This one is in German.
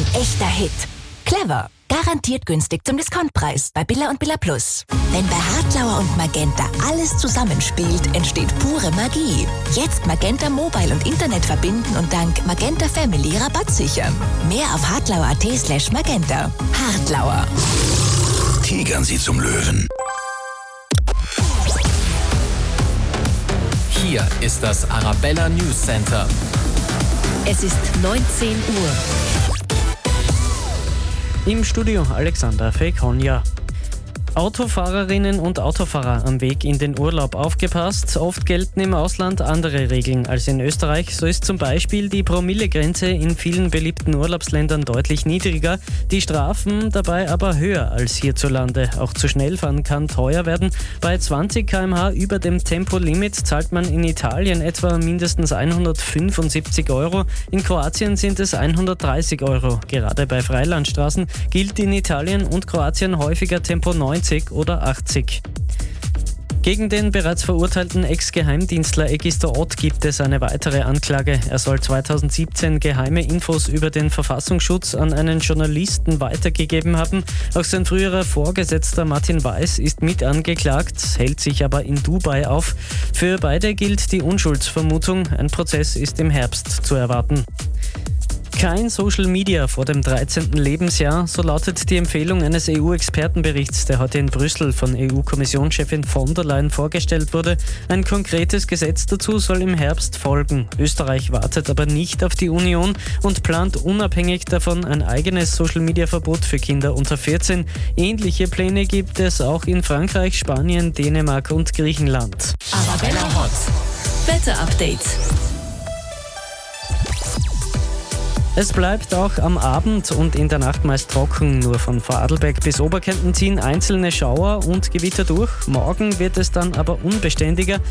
echter Hit. Clever. Garantiert günstig zum Discountpreis bei Billa und Billa Plus. Wenn bei Hartlauer und Magenta alles zusammenspielt, entsteht pure Magie. Jetzt Magenta Mobile und Internet verbinden und dank Magenta Family Rabatt sichern. Mehr auf hartlauer.at/magenta. Hartlauer. Tigern Sie zum Löwen. Hier ist das Arabella News Center. Es ist 19 Uhr. Im Studio Alexander Fekonja. Autofahrerinnen und Autofahrer am Weg in den Urlaub aufgepasst. Oft gelten im Ausland andere Regeln als in Österreich. So ist zum Beispiel die Promillegrenze in vielen beliebten Urlaubsländern deutlich niedriger, die Strafen dabei aber höher als hierzulande. Auch zu schnell fahren kann teuer werden. Bei 20 km/h über dem Tempolimit zahlt man in Italien etwa mindestens 175 €. In Kroatien sind es 130 €. Gerade bei Freilandstraßen gilt in Italien und Kroatien häufiger Tempo 90 oder 80. Gegen den bereits verurteilten Ex-Geheimdienstler Egisto Ott gibt es eine weitere Anklage. Er soll 2017 geheime Infos über den Verfassungsschutz an einen Journalisten weitergegeben haben. Auch sein früherer Vorgesetzter Martin Weiß ist mit angeklagt, hält sich aber in Dubai auf. Für beide gilt die Unschuldsvermutung. Ein Prozess ist im Herbst zu erwarten. Kein Social Media vor dem 13. Lebensjahr, so lautet die Empfehlung eines EU-Expertenberichts, der heute in Brüssel von EU-Kommissionschefin von der Leyen vorgestellt wurde. Ein konkretes Gesetz dazu soll im Herbst folgen. Österreich wartet aber nicht auf die Union und plant unabhängig davon ein eigenes Social-Media-Verbot für Kinder unter 14. Ähnliche Pläne gibt es auch in Frankreich, Spanien, Dänemark und Griechenland. Arabella Hot. Wetter-Update. Es bleibt auch am Abend und in der Nacht meist trocken. Nur von Vorarlberg bis Oberkärnten ziehen einzelne Schauer und Gewitter durch. Morgen wird es dann aber unbeständiger.